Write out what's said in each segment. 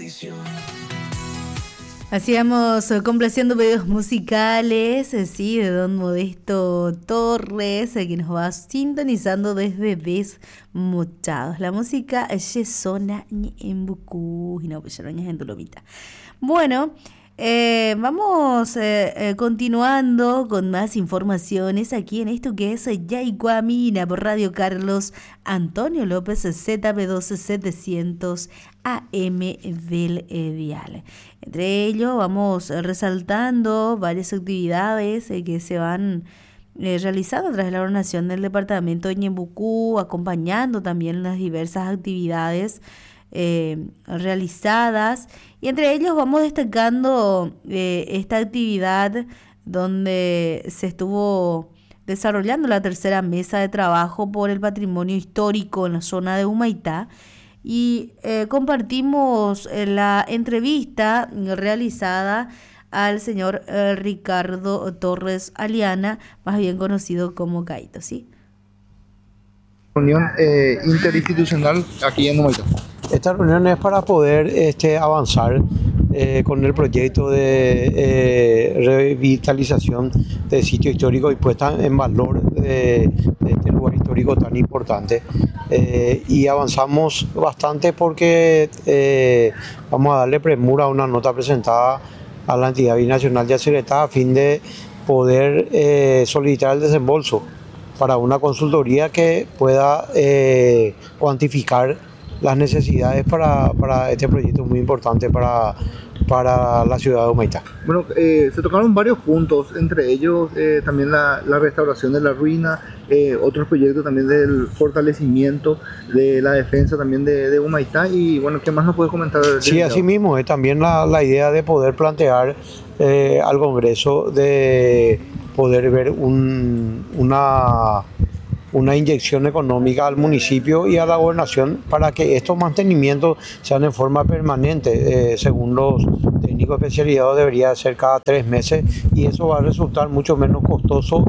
Hacíamos complaciendo videos musicales, sí, de Don Modesto Torres, que nos va sintonizando desde Desmochados. La música Yesona en Bucú, y no, pues ya no en Dolomita. Bueno, vamos continuando con más informaciones aquí en esto que es Yaicuamina por Radio Carlos Antonio López ZB12700 AM del dial. Entre ellos vamos resaltando varias actividades que se van realizando tras la ordenación del departamento de Ñembucú, acompañando también las diversas actividades realizadas, y entre ellos vamos destacando esta actividad donde se estuvo desarrollando la tercera mesa de trabajo por el patrimonio histórico en la zona de Humaitá, y compartimos la entrevista realizada al señor Ricardo Torres Aliana, más bien conocido como Caito, ¿sí? Reunión interinstitucional aquí en Humaitá. Esta reunión es para poder avanzar con el proyecto de revitalización del sitio histórico y puesta en valor de este lugar histórico tan importante. Y avanzamos bastante porque vamos a darle premura a una nota presentada a la entidad binacional de Yacyretá a fin de poder solicitar el desembolso para una consultoría que pueda cuantificar las necesidades para este proyecto muy importante para la ciudad de Humaitá. Bueno, se tocaron varios puntos, entre ellos también la restauración de la ruina, otros proyectos también del fortalecimiento de la defensa también de Humaitá, y bueno, ¿qué más nos puedes comentar? Sí, así mismo, es también la idea de poder plantear al Congreso de poder ver una inyección económica al municipio y a la gobernación para que estos mantenimientos sean en forma permanente. Según los técnicos especializados debería ser cada 3 meses, y eso va a resultar mucho menos costoso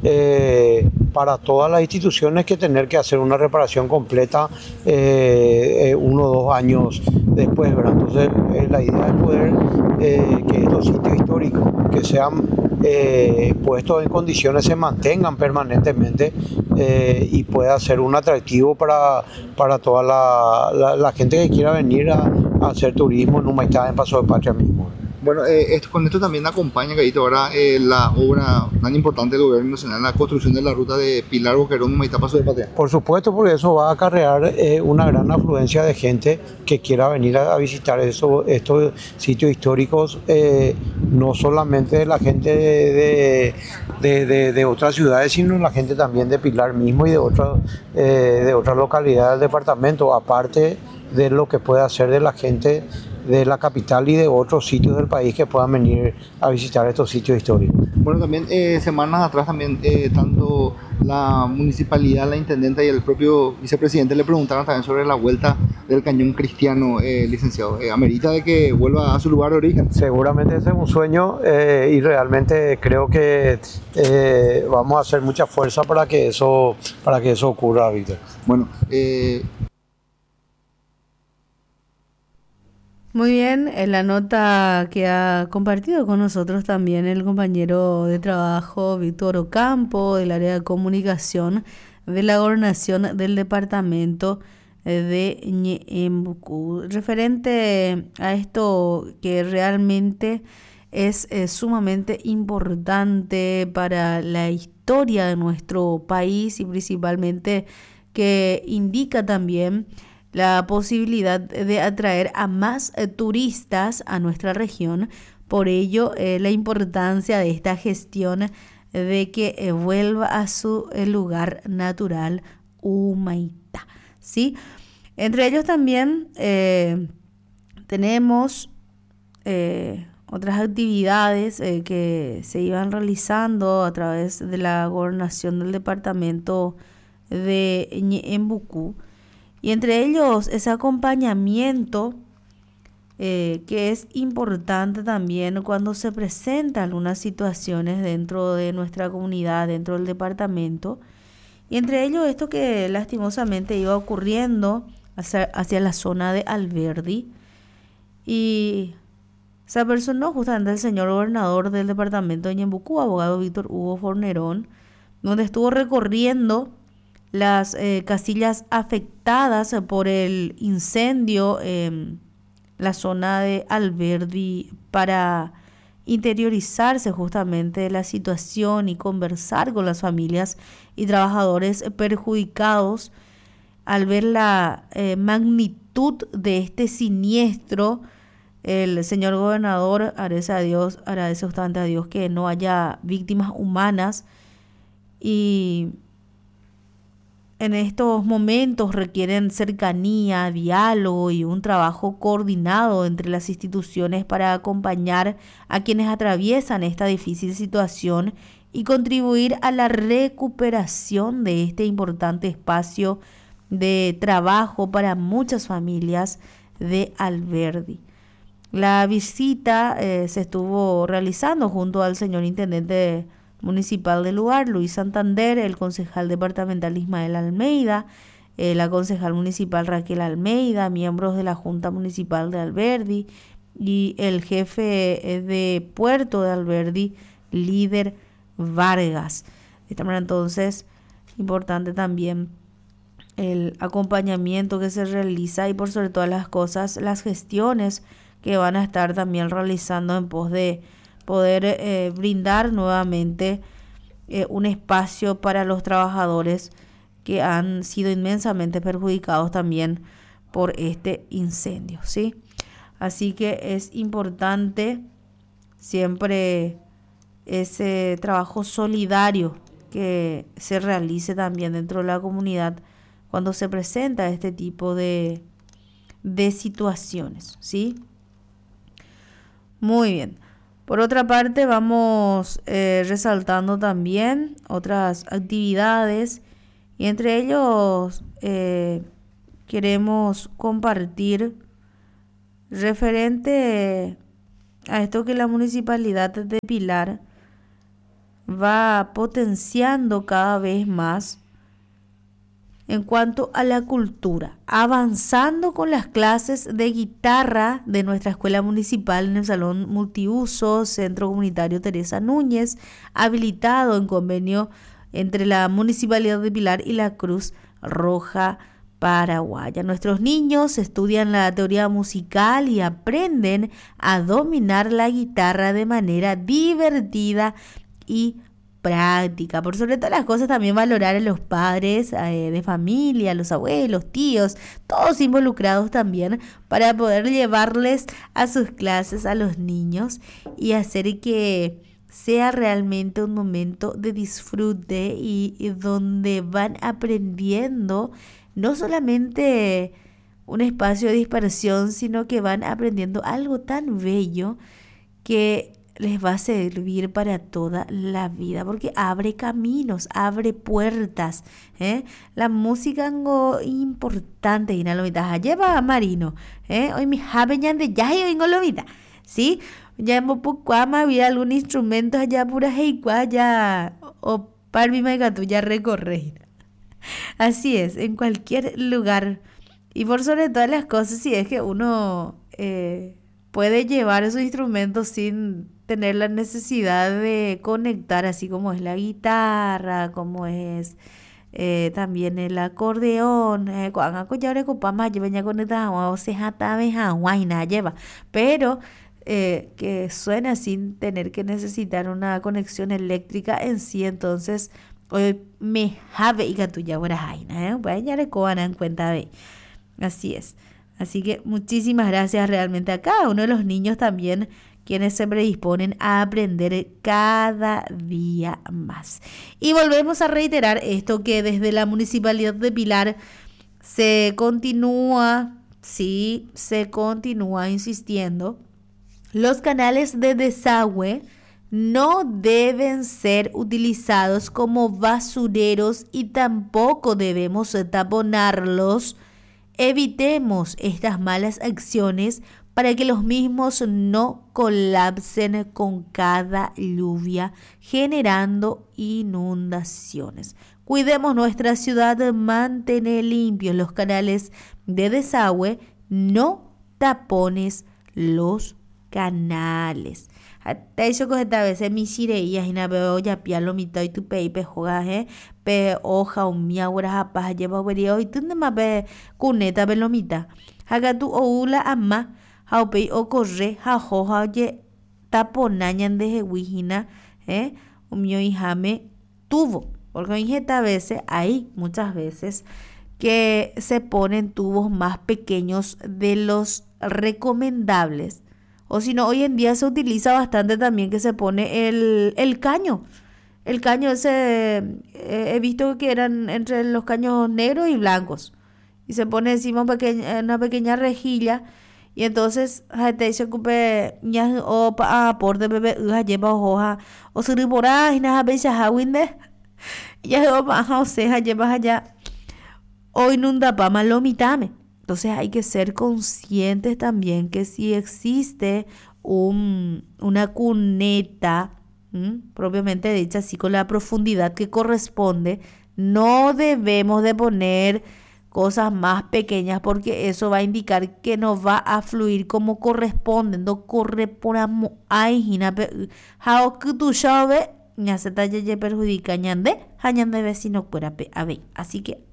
para todas las instituciones que tener que hacer una reparación completa 1 o 2 años después, ¿verdad? Entonces la idea es poder que estos sitios históricos que sean puestos en condiciones se mantengan permanentemente y pueda ser un atractivo para toda la gente que quiera venir a hacer turismo en Humaitá, en Paso de Patria mismo. Bueno, con esto también acompaña, Caito, ahora la obra tan importante del gobierno nacional, la construcción de la ruta de Pilar Boquerón, Humaitá, Paso de Patria. Por supuesto, porque eso va a acarrear una gran afluencia de gente que quiera venir a visitar estos sitios históricos, no solamente de la gente de otras ciudades, sino la gente también de Pilar mismo y de otras localidades del departamento, aparte de lo que puede hacer de la gente de la capital y de otros sitios del país que puedan venir a visitar estos sitios históricos. Bueno, también semanas atrás también tanto la municipalidad, la intendenta y el propio vicepresidente le preguntaron también sobre la vuelta del Cañón Cristiano, licenciado. ¿Amerita de que vuelva a su lugar de origen? Seguramente ese es un sueño y realmente creo que vamos a hacer mucha fuerza para que eso ocurra, Víctor. Bueno, muy bien, en la nota que ha compartido con nosotros también el compañero de trabajo Víctor Ocampo del área de comunicación de la gobernación del departamento de Ñembucú, referente a esto que realmente es sumamente importante para la historia de nuestro país, y principalmente que indica también la posibilidad de atraer a más turistas a nuestra región. Por ello, la importancia de esta gestión de que vuelva a su lugar natural Humaitá, ¿sí? Entre ellos también tenemos otras actividades que se iban realizando a través de la gobernación del departamento de Ñembucú, y entre ellos ese acompañamiento que es importante también cuando se presentan algunas situaciones dentro de nuestra comunidad, dentro del departamento, y entre ellos esto que lastimosamente iba ocurriendo hacia la zona de Alberdi, Y se apersonó justamente el señor gobernador del departamento de Ñembucú, abogado Víctor Hugo Fornerón, donde estuvo recorriendo las casillas afectadas por el incendio en la zona de Alberdi para interiorizarse justamente de la situación y conversar con las familias y trabajadores perjudicados al ver la magnitud de este siniestro. El señor gobernador agradece bastante a Dios que no haya víctimas humanas, y en estos momentos requieren cercanía, diálogo y un trabajo coordinado entre las instituciones para acompañar a quienes atraviesan esta difícil situación y contribuir a la recuperación de este importante espacio de trabajo para muchas familias de Alberdi. La visita se estuvo realizando junto al señor intendente municipal del lugar, Luis Santander, el concejal departamental Ismael Almeida, la concejal municipal Raquel Almeida, miembros de la Junta Municipal de Alberdi y el jefe de Puerto de Alberdi, Líder Vargas. De esta manera, entonces, importante también el acompañamiento que se realiza y, por sobre todas las cosas, las gestiones que van a estar también realizando en pos de poder brindar nuevamente un espacio para los trabajadores que han sido inmensamente perjudicados también por este incendio, ¿sí? Así que es importante siempre ese trabajo solidario que se realice también dentro de la comunidad cuando se presenta este tipo de situaciones, ¿sí? Muy bien. Por otra parte, vamos resaltando también otras actividades, y entre ellos queremos compartir referente a esto que la Municipalidad de Pilar va potenciando cada vez más en cuanto a la cultura, avanzando con las clases de guitarra de nuestra escuela municipal en el Salón Multiuso Centro Comunitario Teresa Núñez, habilitado en convenio entre la Municipalidad de Pilar y la Cruz Roja Paraguaya. Nuestros niños estudian la teoría musical y aprenden a dominar la guitarra de manera divertida y práctica. Por sobre todas las cosas, también valorar a los padres de familia, los abuelos, tíos, todos involucrados también, para poder llevarles a sus clases a los niños y hacer que sea realmente un momento de disfrute y donde van aprendiendo no solamente un espacio de dispersión, sino que van aprendiendo algo tan bello que les va a servir para toda la vida, porque abre caminos, abre puertas. La música es algo importante y la lomita lleva Marino. Hoy mi jabeñan de ya y vengo lomita, ¿sí? Ya en Bopucuama había algún instrumento allá pura heicua ya o parvi maigatu ya recorrer. Así es, en cualquier lugar. Y por sobre todas las cosas, si es que uno puede llevar esos instrumentos sin tener la necesidad de conectar, así como es la guitarra, como es también el acordeón, pero que suena sin tener que necesitar una conexión eléctrica en sí. Entonces hoy me have y gatuya jaina, ya le en cuenta de. Así es. Así que muchísimas gracias realmente a cada uno de los niños también, quienes se predisponen a aprender cada día más. Y volvemos a reiterar esto, que desde la Municipalidad de Pilar se continúa insistiendo. Los canales de desagüe no deben ser utilizados como basureros y tampoco debemos taponarlos. Evitemos estas malas acciones para que los mismos no colapsen con cada lluvia, generando inundaciones. Cuidemos nuestra ciudad, mantener limpios los canales de desagüe, no tapones los canales. Hasta eso que esta vez mi sireías y na veo ya pia lo mito y tu pe joga pe hoja un mi ahora apa lleva verio y tú no más ve cuneta ve lo mita. Haga tu oula ama ha pe o corre ha hoja ye taponañan de wihina un mio hijame tuvo. Porque esta veces hay muchas veces que se ponen tubos más pequeños de los recomendables. O si no, hoy en día se utiliza bastante también que se pone el caño. El caño ese, he visto que eran entre los caños negros y blancos. Y se pone encima una pequeña rejilla. Y entonces, te se ocupe ya o por de bebé, lleva hoja. O se ribora y nada, veis a Hawinde. Ya o sea, llevas allá. O inunda pa malo mitame. Entonces hay que ser conscientes también que si existe una cuneta, propiamente dicha, así con la profundidad que corresponde, no debemos de poner cosas más pequeñas porque eso va a indicar que no va a fluir como corresponde. No corre por ahí, jao que tú sabes, ya se te perjudica ñande vecino fuera a ver. Así que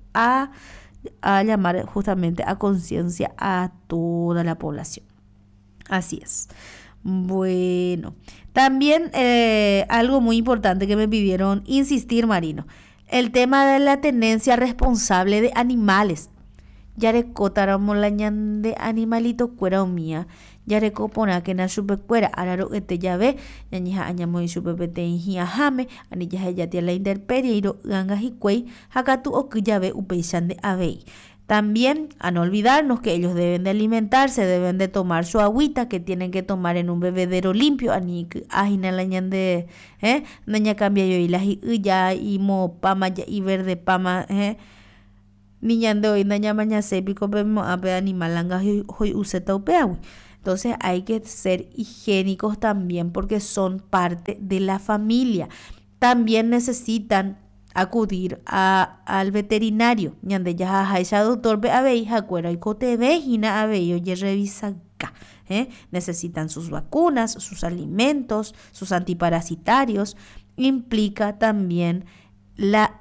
a llamar justamente a conciencia a toda la población. Así es. Bueno, también algo muy importante que me pidieron insistir, Marino, el tema de la tenencia responsable de animales. Yareco taramolañan de animalito cuera mía. Yareco pona que na supe cuera araro este llave. Ñañija añamo y supe pete injia jame. Anilla ella tiene la interperie y ganga hicuey. Hakatu o que llave upeixan de abey. También a no olvidarnos que ellos deben de alimentarse, deben de tomar su agüita que tienen que tomar en un bebedero limpio. Ani ajina la ñande, naña cambia yo y la ya y mo pama y verde pama, niñan de hoy naña maña sepico pemo ape animalanga hoy useta upeawi. Entonces hay que ser higiénicos también porque son parte de la familia. También necesitan acudir al veterinario. Ñande ya haisha doctor be abeja cuera y cote vejina abeyo y revisa acá. Necesitan sus vacunas, sus alimentos, sus antiparasitarios. Implica también la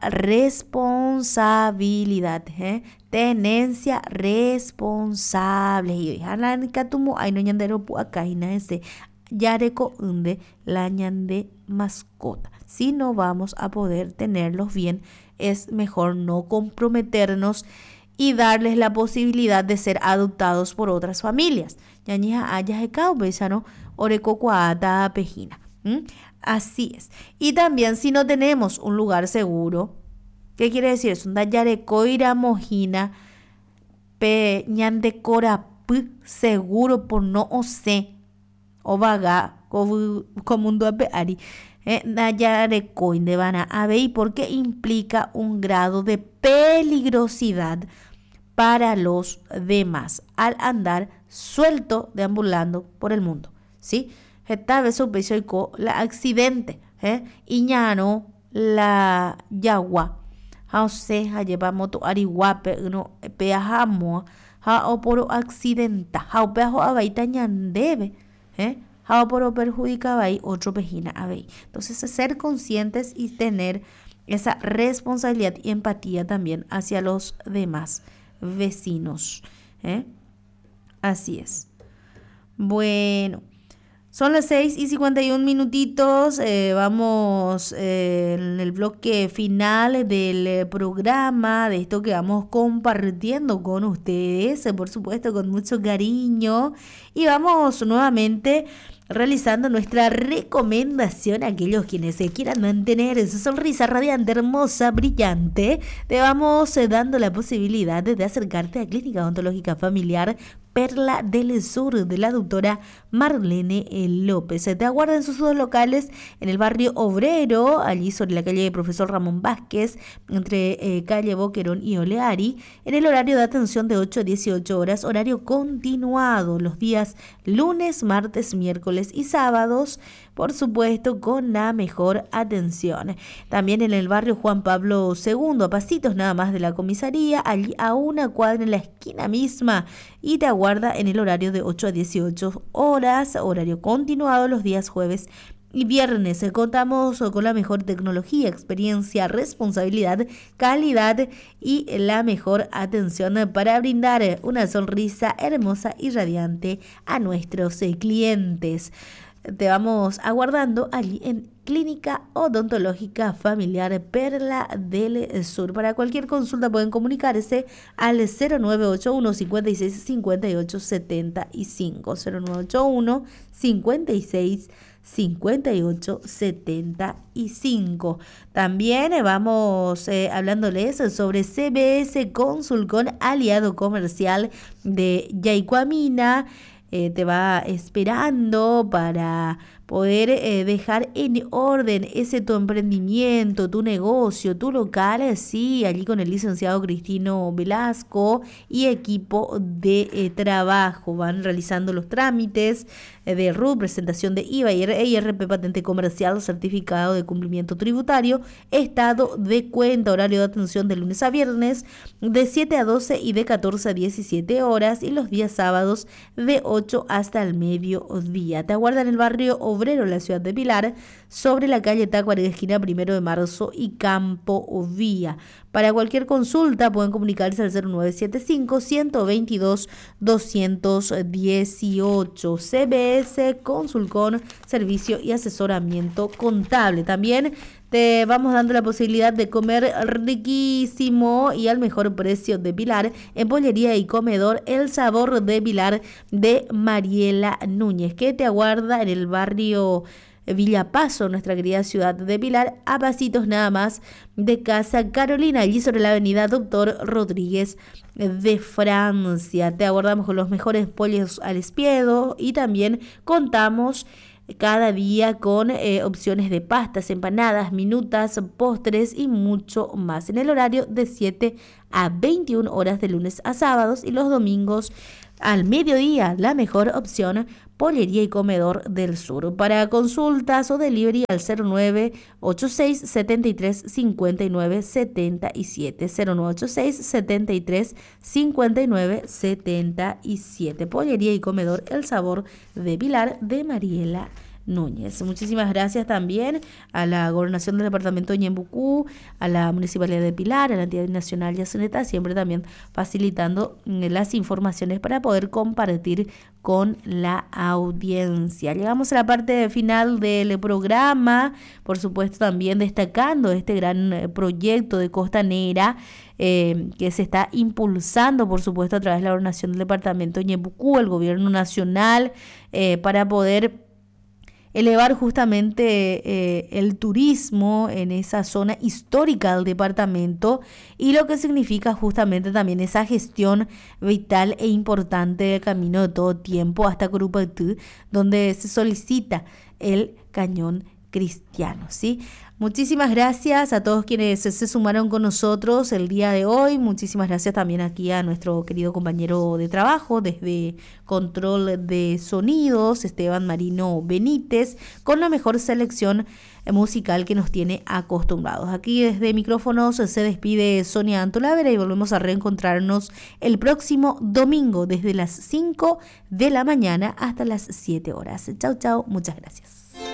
responsabilidad, tenencia responsable. Y halan katumu ay no ñandero pu acá y ese yareco unde la ñande mascota. Si no vamos a poder tenerlos bien, es mejor no comprometernos y darles la posibilidad de ser adoptados por otras familias. Ñañija haya ecao besano oreco cuata pejina. Así es. Y también si no tenemos un lugar seguro, ¿qué quiere decir? Es un yarecoira mojina pe ñande corapı seguro por no ose o vaga como un duape ari. Nayarecoin de Bana Abey porque implica un grado de peligrosidad para los demás al andar suelto deambulando por el mundo, ¿sí? Esta vez sopechoico la accidente, iñano la yagua, jause ha lleva moto ariguape no peajamo ha oporo accidenta ha peajo abaita ñandebe, ha oporo perjudicaba ahí otro pejina abey. Entonces ser conscientes y tener esa responsabilidad y empatía también hacia los demás vecinos, así es. Bueno, son las 6:51 minutitos. Vamos en el bloque final del programa, de esto que vamos compartiendo con ustedes, por supuesto con mucho cariño. Y vamos nuevamente realizando nuestra recomendación a aquellos quienes se quieran mantener esa sonrisa radiante, hermosa, brillante. Te vamos dando la posibilidad de acercarte a Clínica Odontológica Familiar Perla del Sur de la doctora Marlene López. Te aguarda en sus dos locales en el barrio Obrero, allí sobre la calle de Profesor Ramón Vázquez, entre calle Boquerón y Oleari, en el horario de atención de 8 a 18 horas, horario continuado, los días lunes, martes, miércoles y sábados, por supuesto con la mejor atención. También en el barrio Juan Pablo II, a pasitos nada más de la comisaría, allí a una cuadra en la esquina misma, y te aguarda aguarda en el horario de 8 a 18 horas, horario continuado los días jueves y viernes. Contamos con la mejor tecnología, experiencia, responsabilidad, calidad y la mejor atención para brindar una sonrisa hermosa y radiante a nuestros clientes. Te vamos aguardando allí en Clínica Odontológica Familiar Perla del Sur. Para cualquier consulta pueden comunicarse al 0981 56 58 75, 0981 56 58 75. También vamos hablándoles sobre CBS Consulcón, aliado comercial de Yaicuamina. Te va esperando para poder dejar en orden ese tu emprendimiento, tu negocio, tu local, sí, allí con el licenciado Cristino Velasco y equipo de trabajo. Van realizando los trámites de RUT, presentación de IVA y IRP, patente comercial, certificado de cumplimiento tributario, estado de cuenta, horario de atención de lunes a viernes de 7 a 12 y de 14 a 17 horas y los días sábados de 8 hasta el mediodía. Te aguarda en el barrio Obrero, en la ciudad de Pilar, sobre la calle Tacuarembó, esquina 1 de Marzo y Campo Vía. Para cualquier consulta pueden comunicarse al 0975 122 218. CBS Consulcón, servicio y asesoramiento contable. También te vamos dando la posibilidad de comer riquísimo y al mejor precio de Pilar en Pollería y Comedor El Sabor de Pilar de Mariela Núñez, que te aguarda en el barrio Villa Paso, nuestra querida ciudad de Pilar, a pasitos nada más de Casa Carolina, allí sobre la avenida Doctor Rodríguez de Francia. Te abordamos con los mejores pollos al espiedo y también contamos cada día con opciones de pastas, empanadas, minutas, postres y mucho más en el horario de 7 a 21 horas de lunes a sábados y los domingos al mediodía. La mejor opción, Pollería y Comedor del Sur. Para consultas o delivery al 0986 73 59 77, 0986 73 59 77. Pollería y Comedor El Sabor de Pilar de Mariela Núñez. Muchísimas gracias también a la Gobernación del Departamento de Ñembucú, a la Municipalidad de Pilar, a la entidad nacional Yasuneta, siempre también facilitando las informaciones para poder compartir con la audiencia. Llegamos a la parte final del programa, por supuesto también destacando este gran proyecto de Costanera que se está impulsando, por supuesto, a través de la Gobernación del Departamento de Ñembucú, el Gobierno Nacional, para poder elevar justamente el turismo en esa zona histórica del departamento y lo que significa justamente también esa gestión vital e importante del camino de todo tiempo hasta Curupaytú, donde se solicita el cañón cristiano, ¿sí? Muchísimas gracias a todos quienes se sumaron con nosotros el día de hoy. Muchísimas gracias también aquí a nuestro querido compañero de trabajo desde Control de Sonidos, Esteban Marino Benítez, con la mejor selección musical que nos tiene acostumbrados. Aquí desde micrófonos se despide Sonia Antolavera y volvemos a reencontrarnos el próximo domingo desde las 5 de la mañana hasta las 7 horas. Chau, chau, muchas gracias.